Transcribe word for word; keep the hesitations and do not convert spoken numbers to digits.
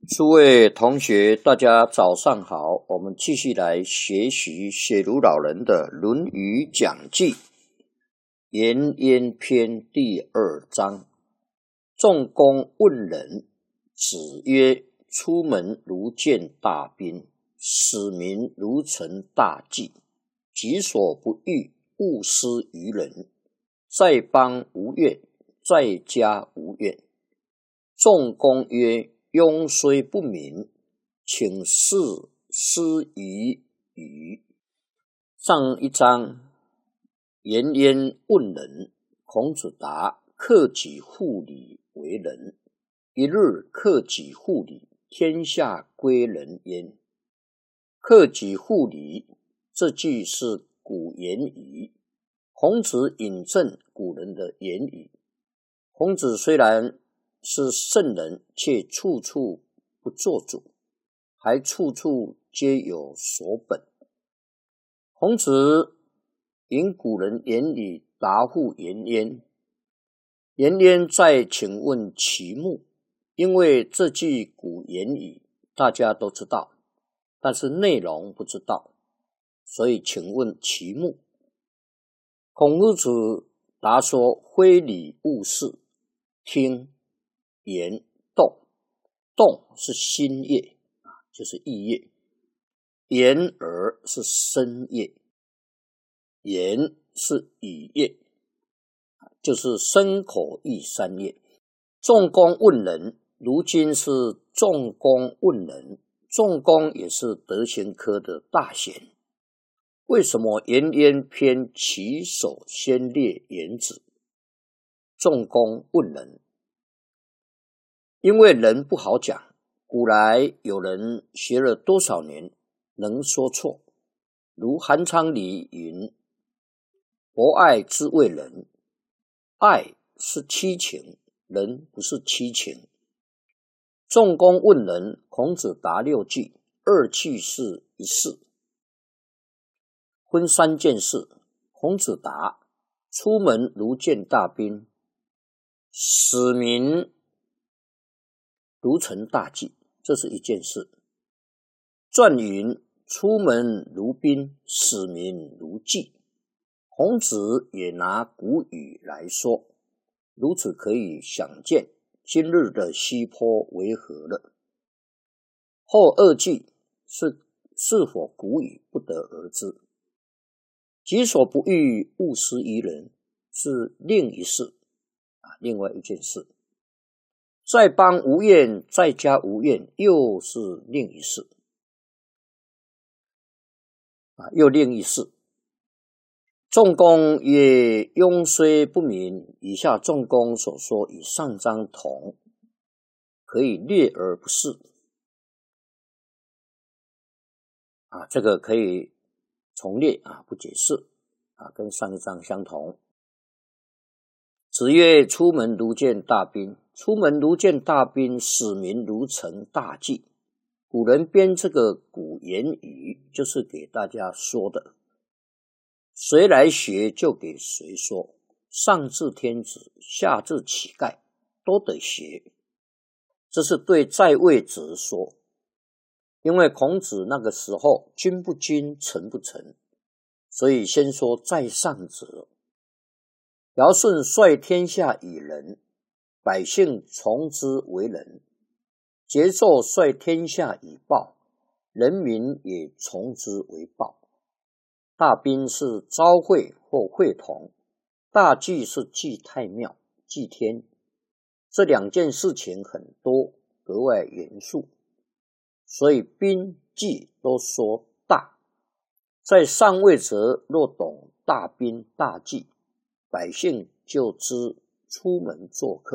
诸位同学，大家早上好。我们继续来学习写如老人的《论语讲记》颜渊篇第二章。仲弓问仁，子曰：出门如见大宾，使民如承大祭。己所不欲，勿施于人。在邦无怨，在家无怨。仲弓曰：庸虽不敏，请事施于予。上一章颜渊问仁，孔子答：克己复礼为仁。一日克己复礼，天下归仁焉。克己复礼这句是古言语，孔子引证古人的言语。孔子虽然是圣人，却处处不做主，还处处皆有所本。孔子引古人言语答复颜渊，颜渊再请问其目，因为这句古言语大家都知道，但是内容不知道，所以请问其目。孔子答说：非礼勿视，听言动。动是心业，就是意业；言而是身业，言是语业，就是身口意三业。仲弓问仁，如今是仲弓问仁。仲弓也是德行科的大贤。为什么颜渊篇起手先列颜子？仲弓问仁，因为人不好讲，古来有人学了多少年能说错，如韩昌黎云：博爱之谓仁。爱是七情，仁不是七情。仲弓问仁，孔子答六句，二句是一事，分三件事。孔子答：出门如见大宾，使民如承大祭，这是一件事。传云：出门如宾，使民如祭。孔子也拿古语来说，如此可以想见今日的西坡为何了。后二句是是否古语不得而知。己所不欲，勿施于人，是另一事，啊，另外一件事。在邦无怨，在家无怨，又是另一事，啊，又另一事。仲弓曰：庸虽不敏。以下仲弓所说与上章同，可以略而不视。啊，这个可以从略啊，不解释啊，跟上一章相同。子曰：出门如见大宾。出门如见大宾，使民如承大祭。古人编这个古言语，就是给大家说的，谁来学就给谁说，上至天子，下至乞丐都得学。这是对在位者说，因为孔子那个时候君不君，臣不臣，所以先说在上者。尧舜率天下以仁，百姓从之为仁。桀纣率天下以暴，人民也从之为暴。大宾是朝会或会同，大祭是祭太庙、祭天。这两件事情很多，格外严肃，所以宾祭都说大。在上位者若懂大宾大祭，百姓就知出门做客。